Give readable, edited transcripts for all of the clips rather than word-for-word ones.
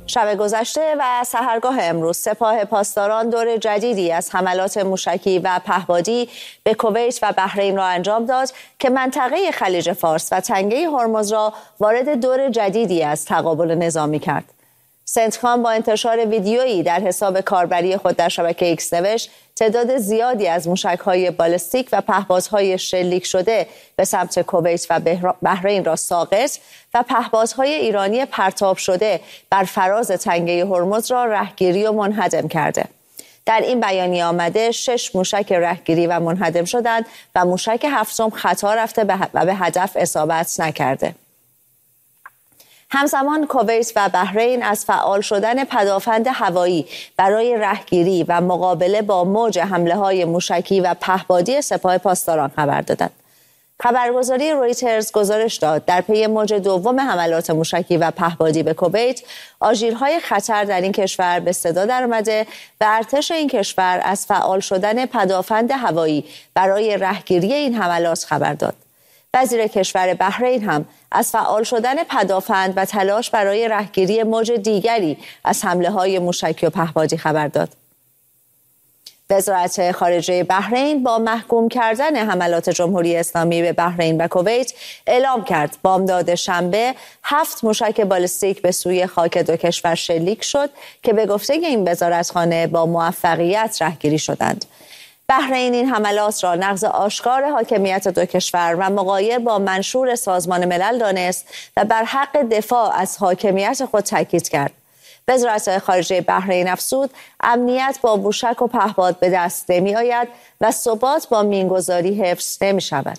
شب گذشته و سحرگاه امروز سپاه پاسداران دور جدیدی از حملات موشکی و پهپادی به کویت و بحرین را انجام داد که منطقه خلیج فارس و تنگه هرمز را وارد دور جدیدی از تقابل نظامی کرد. سنتکام با انتشار ویدیویی در حساب کاربری خود در شبکه ایکس نوشت تعداد زیادی از موشک‌های بالستیک و پهپادهای شلیک شده به سمت کویت و بحرین را ساقط و پهپادهای ایرانی پرتاب شده بر فراز تنگه هرمز را رهگیری و منهدم کرده. در این بیانیه آمده 6 موشک رهگیری و منهدم شدند و موشک هفتم خطا رفته و به هدف اصابت نکرده. همزمان کویت و بحرین از فعال شدن پدافند هوایی برای رهگیری و مقابله با موج حمله‌های موشکی و پهپادی سپاه پاسداران خبر دادند. خبرگزاری رویترز گزارش داد در پی موج دوم حملات موشکی و پهپادی به کویت، آژیرهای خطر در این کشور به صدا درآمده و ارتش این کشور از فعال شدن پدافند هوایی برای رهگیری این حملات خبر داد. وزیر کشور بحرین هم از فعال شدن پدافند و تلاش برای رهگیری موج دیگری از حمله‌های موشکی و پهپادی خبر داد. وزارت خارجه بحرین با محکوم کردن حملات جمهوری اسلامی به بحرین و کویت اعلام کرد بامداد شنبه 7 موشک بالستیک به سوی خاک دو کشور شلیک شد که به گفته این وزارتخانه با موفقیت رهگیری شدند. بحرین این حملات را نقض آشکار حاکمیت دو کشور و مغایر با منشور سازمان ملل دانست و بر حق دفاع از حاکمیت خود تاکید کرد. وزارت خارجه بحرین افزود امنیت با موشک و پهپاد به دست نمی آید و ثبات با مینگذاری حفظ نمی شود.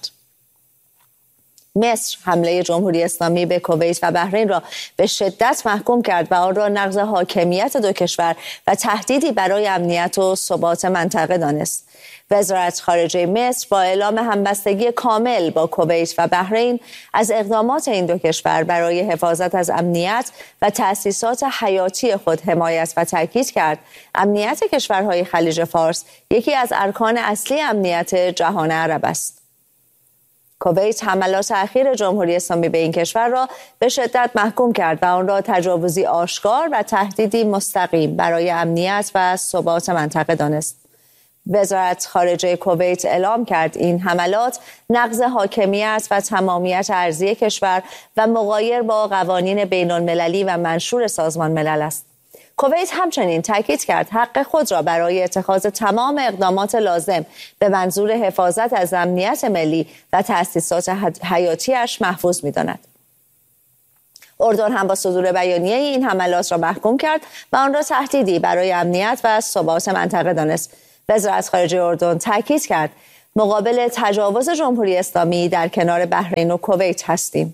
مصر حمله جمهوری اسلامی به کویت و بحرین را به شدت محکوم کرد و آن را نقض حاکمیت دو کشور و تهدیدی برای امنیت و ثبات منطقه دانست. وزارت خارجه مصر با اعلام همبستگی کامل با کویت و بحرین از اقدامات این دو کشور برای حفاظت از امنیت و تأسیسات حیاتی خود حمایت و تاکید کرد امنیت کشورهای خلیج فارس یکی از ارکان اصلی امنیت جهان عرب است. کویت حملات اخیر جمهوری اسلامی به این کشور را به شدت محکوم کرد و آن را تجاوزی آشکار و تهدیدی مستقیم برای امنیت و ثبات منطقه دانست. وزارت خارجه کویت اعلام کرد این حملات نقض حاکمیت و تمامیت ارضی کشور و مغایر با قوانین بین المللی و منشور سازمان ملل است. کویت همچنین تاکید کرد حق خود را برای اتخاذ تمام اقدامات لازم به منظور حفاظت از امنیت ملی و تأسیسات حیاتیش محفوظ می‌داند. اردن هم با صدور بیانیه این حملات را محکوم کرد و آن را تهدیدی برای امنیت و ثبات منطقه دانست. وزارت خارجه اردن تاکید کرد مقابل تجاوز جمهوری اسلامی در کنار بحرین و کویت هستیم.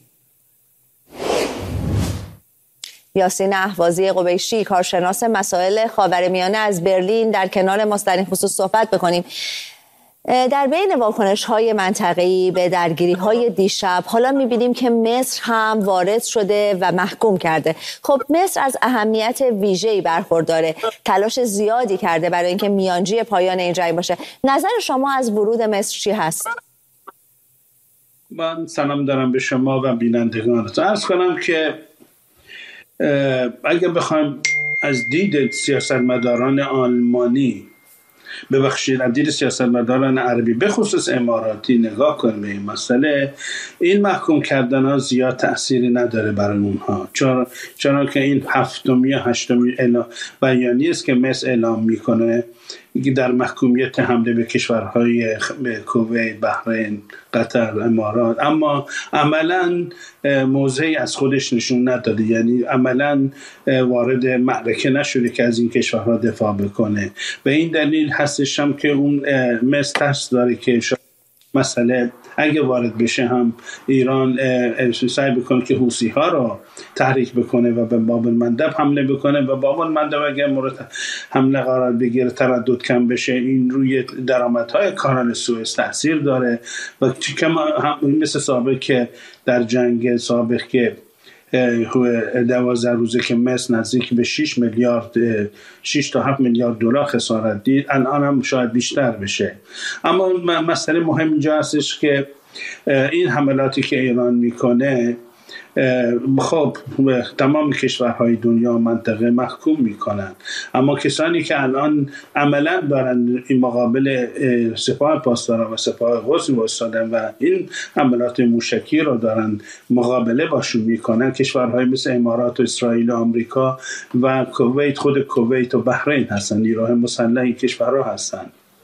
یاسین اهوازی قبیشی کارشناس مسائل خاورمیانه از برلین در کنار ماست در این خصوص صحبت بکنیم. در بین واکنش‌های منطقه‌ای به درگیری‌های دیشب حالا می‌بینیم که مصر هم وارد شده و محکوم کرده. خب مصر از اهمیت ویژه‌ای برخورداره، تلاش زیادی کرده برای اینکه میانجی پایان این جنگ باشه. نظر شما از ورود مصر چی هست؟ من سلام دارم به شما و بینندگانتون. عرض کنم که اگر بخوایم از دید سیاستمداران آلمانی ببخشید از دید سیاستمداران عربی به خصوص اماراتی نگاه کنیم به این مسئله، این محکوم کردن ها زیاد تأثیری نداره برای اونها، چون که این هفتمی یا هشتمی بیانیه است که مصر اعلام میکنه در محکومیت حمله به کشورهای کویت، بحرین، قطر، امارات، اما عملاً موضعی از خودش نشون نداده، یعنی عملاً وارد معرکه نشده که از این کشورها دفاع بکنه. به این دلیل هستش هم که اون مصر ترس داره که مسئله اگه وارد بشه هم ایران سعی بکنه که حوثی ها رو تحریک بکنه و به باب المندب حمله بکنه و باب المندب اگه مورد حمله قرار بگیره تردد کم بشه، این روی درآمدهای کانال سوئز تاثیر داره و مثل سابق که در جنگ سابق که 12 روزه که مصر نزدیک به 6 تا 7 میلیارد دلار خسارت دید، الان هم شاید بیشتر بشه. اما مسئله مهم اینجا هستش که این حملاتی که ایران میکنه خب تمام کشورهای دنیا منطقه محکوم میکنن، اما کسانی که الان عملا دارن این مقابل سپاه پاسداران و سپاه قدس وایسادن و این حملات موشکی رو دارن مقابله باشون میکنن، کشورهای مثل امارات و اسرائیل و آمریکا و کویت، خود کویت و بحرین هستن، نیروهای مسلح این کشورها هستن.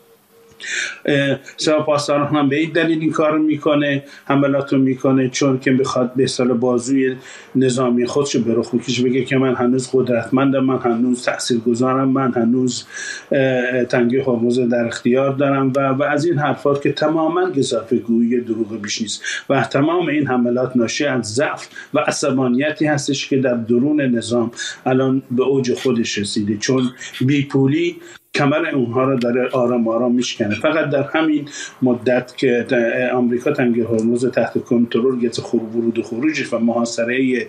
سپاه پاسداران هم به این دلیل این کار میکنه، حملات رو میکنه، چون که بخواد به اصطلاح بازوی نظامی خودشو به رخ بکشه، بگه که من هنوز قدرتمندم، من هنوز تاثیرگذارم، من هنوز تنگه هرمز در اختیار دارم و از این حرفات که تماما گزافه‌گویی دروغ بیش نیست و تمام این حملات ناشی از ضعف و عصبانیتی هستش که در درون نظام الان به اوج خودش رسیده، چون بیپولی کمر اونها رو داره آرام آرام میشکنه. فقط در همین مدت که آمریکا تنگه هرمز تحت کنترل گرفت، ورود و خروجش و محاصره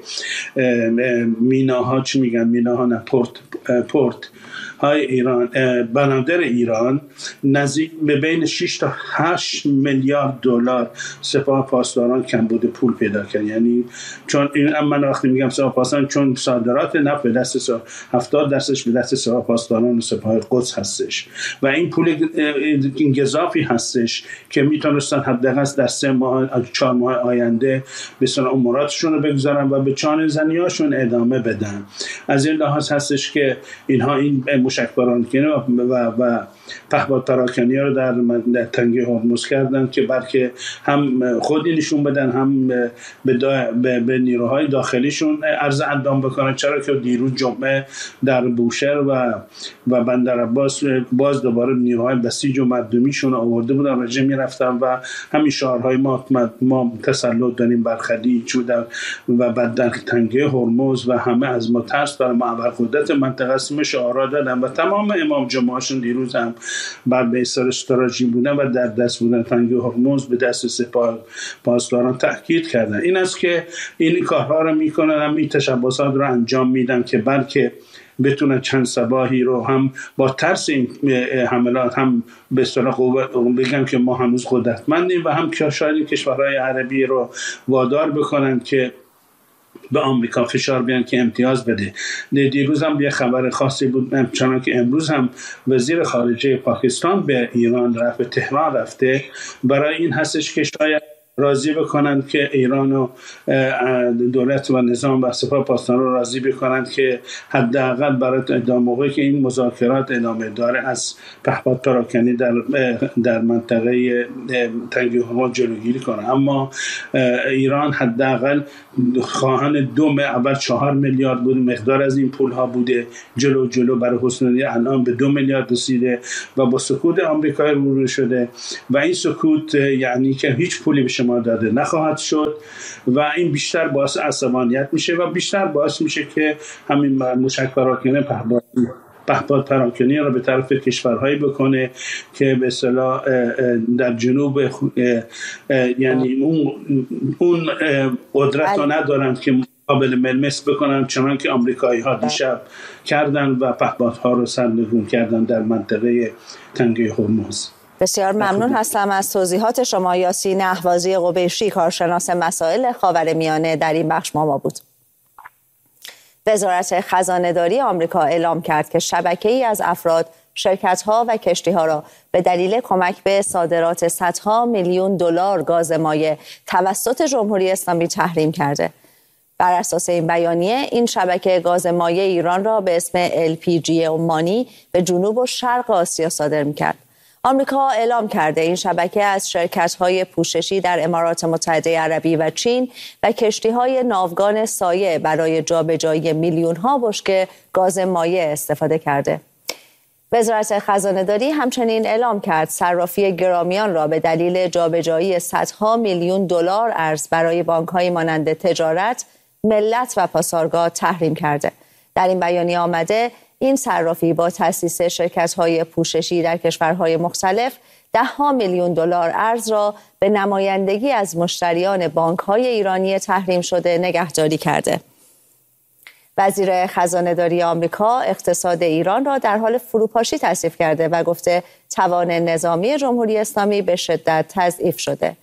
میناها، چی میگن میناها، نه پورت های ایران، بنادر ایران، نزدیک به بین 6 تا 8 میلیارد دلار سپاه پاسداران کمبود پول پیدا کرد. یعنی چون این من وقتی میگم سپاه پاسداران، چون صادرات نفت به دست 70% به دست سپاه پاسداران و سپاه قدس هستش و این پول این گزافی هستش که میتونستن حداقل در 3 ماه 4 ماه آینده به سن اموراتشون رو بگذارن و به چانه زنیاشون ادامه بدن. از این لحاظ هستش که اینها این موشکباران و پهپاد پراکنی رو در تنگه هرمز کردن که بلکه هم خودی نشون بدن، هم به نیروهای داخلیشون عرض اندام بکنن. چرا که دیروز جمعه در بوشهر و بندر عباس باز دوباره نیروهای بسیج و مردمیشون آورده بودن، رژه میرفتن و همین شعارهای ما تسلط داریم بر خلیج و بعد در تنگه هرمز و همه از ما ترس دارن، ما ابرقدرت منطقه اسم شعارها دادن و تمام امام جمعهشون دیروز هم بر بیس استراتژی بودن و در دست بودن تنگه هرمز به دست سپاه پاسداران تاکید کردن. این است که این کارها رو میکنن، هم این تشبسات رو انجام میدن که بلکه بتونن چند صباحی رو هم با ترس این حملات هم به اصطلاح بگن که ما هنوز قدرتمندیم و هم که شاید کشورهای عربی رو وادار بکنن که به آمریکا فشار بیان که امتیاز بده. دیروز هم یه خبر خاصی بود، چون که امروز هم وزیر خارجه پاکستان به ایران رفت، به تهران رفته، برای این هستش که شاید راضی بکنند که ایران و دولت و نظام و سپاه پاسداران رو راضی بکنند که حداقل برای موقعی که این مذاکرات ادامه داره از پهپاد پراکنی در منطقه تنگه هرمز جلوگیری کنه. اما ایران حداقل خواهان اول 4 میلیارد بود، مقدار از این پول ها بوده، جلو برای حسنی الان به 2 میلیارد رسیده و با سکوت آمریکا روبرو شده و این سکوت یعنی که هیچ پولی به شما داده نخواهد شد و این بیشتر باعث عصبانیت میشه و بیشتر باعث میشه که همین موشک پراکنی پهپاد پراکنی را به طرف کشورهایی بکنه که به اصطلاح در جنوب یعنی اون قدرت رو ندارند که قابل ملمس بکنن، چنان که آمریکایی ها دیشب کردن و پهپادها رو سرنگون کردن در منطقه تنگه هرمز. بسیار ممنون هستم از توضیحات شما. یاسین اهوازی قبیشی، کارشناس مسائل خاورمیانه، در این بخش ما بود. وزارت خزانه‌داری آمریکا اعلام کرد که شبکه‌ای از افراد، شرکت‌ها و کشتی‌ها را به دلیل کمک به صادرات صدها میلیون دلار گاز مایع توسط جمهوری اسلامی تحریم کرده. بر اساس این بیانیه، این شبکه گاز مایع ایران را به اسم LPG عمانی به جنوب و شرق آسیا صادر می‌کرد. آمریکا اعلام کرده این شبکه از شرکت‌های پوششی در امارات متحده عربی و چین و کشتی‌های ناوگان سایه برای جابجایی میلیون‌ها بشکه گاز مایع استفاده کرده. وزارت خزانه‌داری همچنین اعلام کرد صرافی گرامیان را به دلیل جابجایی صدها میلیون دلار ارز برای بانک‌های مانند تجارت، ملت و پاسارگاد تحریم کرده. در این بیانیه آمده این صرافی با تأسیس شرکت‌های پوششی در کشورهای مختلف ده‌ها میلیون دلار ارز را به نمایندگی از مشتریان بانک‌های ایرانی تحریم شده نگهداری کرده. وزیر خزانه‌داری آمریکا اقتصاد ایران را در حال فروپاشی توصیف کرده و گفته توان نظامی جمهوری اسلامی به شدت تضعیف شده.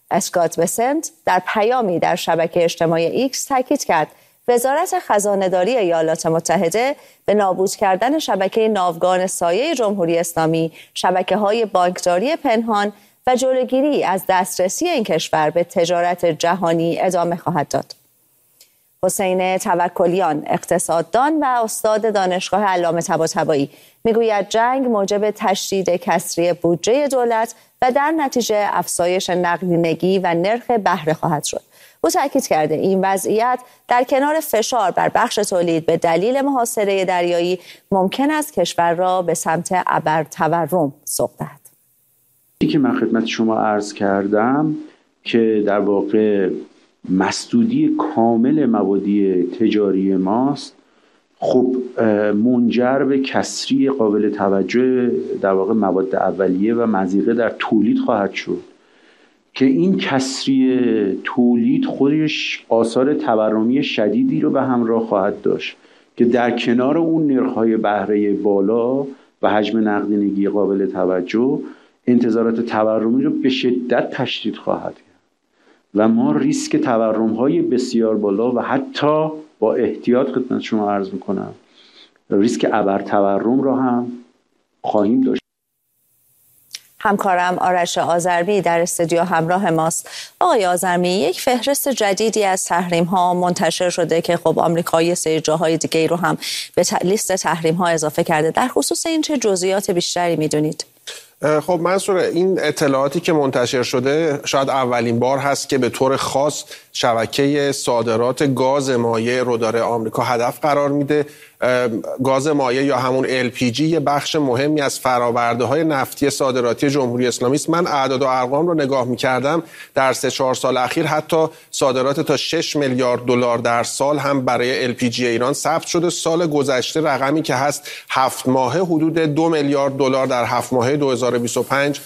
اسکات بسنت در پیامی در شبکه اجتماعی ایکس تاکید کرد وزارت خزانه‌داری ایالات متحده به نابود کردن شبکه ناوگان سایه جمهوری اسلامی، شبکه‌های بانکداری پنهان و جلوگیری از دسترسی این کشور به تجارت جهانی ادامه خواهد داد. حسین توکلیان، اقتصاددان و استاد دانشگاه علامه طباطبایی، میگوید جنگ موجب تشدید کسری بودجه دولت و در نتیجه افزایش نقدینگی و نرخ بهره خواهد شد. او تاکید کرده این وضعیت در کنار فشار بر بخش تولید به دلیل محاصره دریایی ممکن است کشور را به سمت ابرتورم سوق دهد. که من خدمت شما عرض کردم که در واقع مسدودی کامل مبادی تجاری ماست، خب منجر به کسری قابل توجه در واقع مواد اولیه و مضیقه در تولید خواهد شد که این کسری تولید خودش آثار تورمی شدیدی رو به همراه خواهد داشت که در کنار اون نرخ‌های بهره بالا و حجم نقدینگی قابل توجه انتظارات تورمی رو به شدت تشدید خواهد کرد و ما ریسک تورم‌های بسیار بالا و حتی با احتیاط خدمت شما عرض می‌کنم ریسک ابرتورم را هم خواهیم داشت. همکارم آرش آذرمی در استودیو همراه ماست. آقای آذرمی، یک فهرست جدیدی از تحریم‌ها منتشر شده که خب آمریکا یه سری جاهای دیگه رو هم به لیست تحریم‌ها اضافه کرده. در خصوص این چه جزئیات بیشتری می‌دونید؟ خب منصور، این اطلاعاتی که منتشر شده شاید اولین بار هست که به طور خاص شبکه صادرات گاز مایع رو داره آمریکا هدف قرار میده. گاز مایع یا همون LPG یه بخش مهمی از فرآورده‌های نفتی صادراتی جمهوری اسلامی است. من اعداد و ارقام رو نگاه می‌کردم، در 3-4 سال اخیر حتی صادرات تا 6 میلیارد دلار در سال هم برای LPG ایران ثبت شده. سال گذشته رقمی که هست 7 ماهه حدود 2 میلیارد دلار در 7 ماهه 2025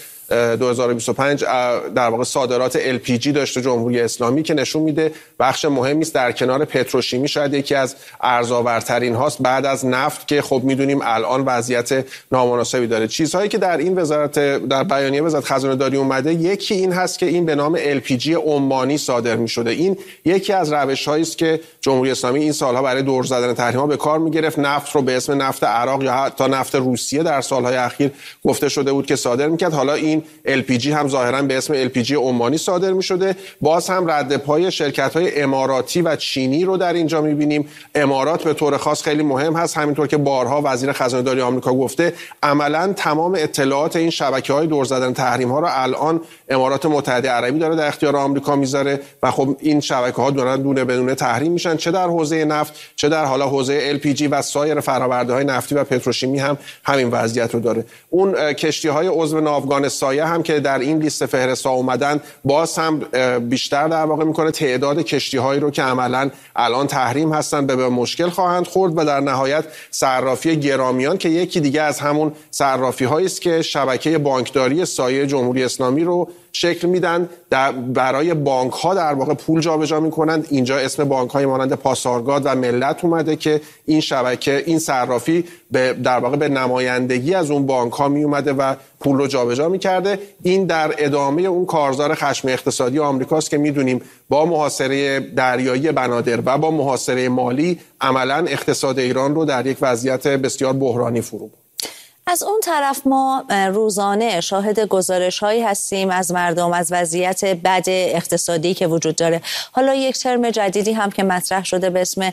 در واقع صادرات LPG داشته جمهوری اسلامی که نشون میده بخش مهمی است. در کنار پتروشیمی شاید یکی از ارزآورترین هاست بعد از نفت که خب میدونیم الان وضعیت نامناسبی داره. چیزهایی که در این وزارت در بیانیه وزارت خزانه داری اومده، یکی این هست که این به نام LPG عمانی صادر میشده. این یکی از روش‌هایی است که جمهوری اسلامی این سالها برای دور زدن تحریم‌ها به کار میگرفت. نفت رو به اسم نفت عراق یا حتی نفت روسیه در سالهای اخیر گفته شده بود که صادر میکرد. حالا این LPG هم ظاهراً به اسم LPG عمانی صادر می شده. باز هم رد پای شرکت‌های اماراتی و چینی رو در اینجا می‌بینیم. امارات به طور خاص خیلی مهم هست، همینطور که بارها وزیر خزانه‌داری آمریکا گفته عملاً تمام اطلاعات این شبکه‌های دور زدن تحریم‌ها رو الان امارات متحده عربی داره در اختیار آمریکا میذاره و خب این شبکه‌ها دارن دونه به دونه تحریم میشن، چه در حوزه نفت چه در حالا حوزه LPG و سایر فرآورده‌های نفتی و پتروشیمی هم همین وضعیت رو داره. اون کشتی‌های عضو ناوگان سایه هم که در این لیست فهرست ها اومدن باز هم بیشتر در واقع میکنه تعداد کشتی‌هایی رو که عملاً الان تحریم هستن به مشکل خواهند خورد و در نهایت صرافی گرامیان که یکی دیگه از همون صرافی‌هایی است که شبکه بانکداری سایه جمهوری اسلامی رو شکل میدن، برای بانک ها در واقع پول جابجا میکنند. اینجا اسم بانک های مانند پاسارگاد و ملت اومده که این شبکه این صرافی در واقع به نمایندگی از اون بانک ها می اومده و پول رو جابجا میکرده. این در ادامه اون کارزار خشم اقتصادی آمریکاست که میدونیم با محاصره دریایی بنادر و با محاصره مالی عملاً اقتصاد ایران رو در یک وضعیت بسیار بحرانی فرو برد. از اون طرف ما روزانه شاهد گزارش‌هایی هستیم از مردم از وضعیت بد اقتصادی که وجود داره. حالا یک ترم جدیدی هم که مطرح شده به اسم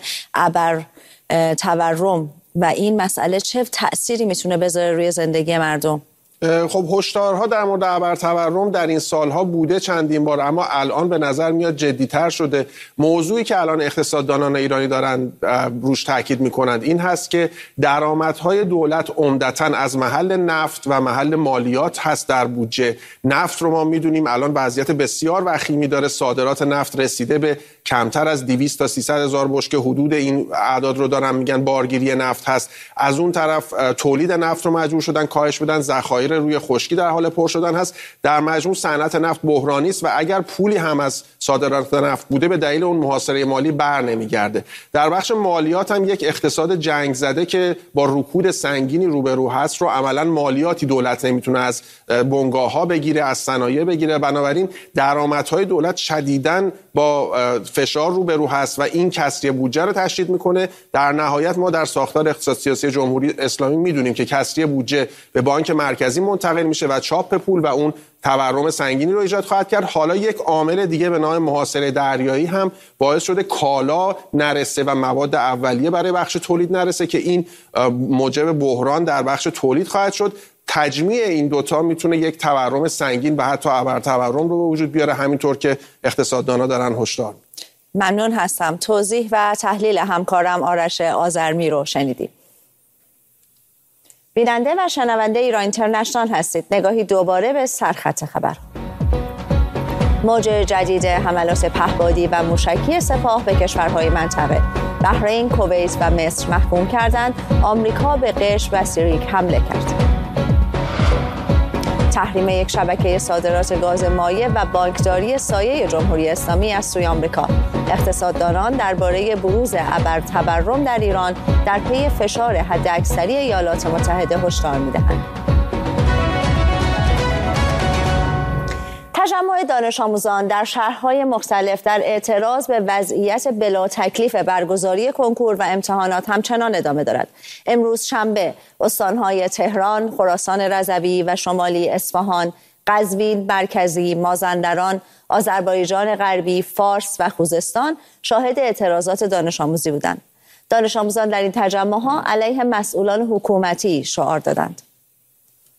ابرتورم و این مسئله چه تأثیری میتونه بذاره روی زندگی مردم؟ خب هشدارها در مورد ابرتورم در این سالها بوده چندین بار، اما الان به نظر میاد جدی‌تر شده. موضوعی که الان اقتصاددانان ایرانی دارن روش تاکید میکنند این هست که درآمدهای دولت عمدتاً از محل نفت و محل مالیات هست در بودجه. نفت رو ما میدونیم الان وضعیت بسیار وخیمی داره. صادرات نفت رسیده به کمتر از 200 تا 300 هزار بشکه، حدود این اعداد رو دارن میگن بارگیری نفت هست. از اون طرف تولید نفت رو مجبور شدن کاهش بدن، ذخایر ذخایر روی خشکی در حال پر شدن هست. در مجموع صنعت نفت بحرانی است و اگر پولی هم از صادرات نفت بوده به دلیل اون محاصره مالی بر نمیگرده. در بخش مالیات هم یک اقتصاد جنگ زده که با رکود سنگینی روبرو هست رو عملاً مالیاتی دولت نمیتونه از بنگاه‌ها بگیره، از صنایع بگیره. بنابراین درآمدهای دولت شدیداً با فشار روبرو هست و این کسری بودجه رو تشدید میکنه. در نهایت ما در ساختار اقتصاد سیاسی جمهوری اسلامی میدونیم که کسری بودجه به بانک مرکزی منتقل میشه و چاپ پول و اون تورم سنگینی رو ایجاد خواهد کرد. حالا یک عامل دیگه به نام محاصره دریایی هم باعث شده کالا نرسه و مواد اولیه برای بخش تولید نرسه که این موجب بحران در بخش تولید خواهد شد. تجمیع این دوتا میتونه یک تورم سنگین و حتی ابرتورم رو به وجود بیاره، همینطور که اقتصاددانا دارن هشدار. ممنون هستم. توضیح و تحلیل همکارم آرش آذرمی رو شنیدیم. بیننده و شنونده ایران اینترنشنال هستید. نگاهی دوباره به سرخط خبر. موج جدید حملات پهپادی و موشکی سپاه به کشورهای منطقه بحرین، کویت و مصر محکوم کردند آمریکا به قشم و سیریک حمله کرد. تحریم یک شبکه صادرات گاز مایع و بانکداری سایه جمهوری اسلامی از سوی آمریکا. اقتصاددانان درباره بروز ابرتورم در ایران در پی فشار حداکثری ایالات متحده هشدار می‌دهند. تجمع دانش آموزان در شهرهای مختلف در اعتراض به وضعیت بلا تکلیف برگزاری کنکور و امتحانات همچنان ادامه دارد. امروز شنبه استانهای تهران، خراسان رضوی و شمالی اصفهان، قزوین مرکزی، مازندران، آذربایجان غربی، فارس و خوزستان شاهد اعتراضات دانش آموزی بودند. دانش آموزان در این تجمع‌ها علیه مسئولان حکومتی شعار دادند.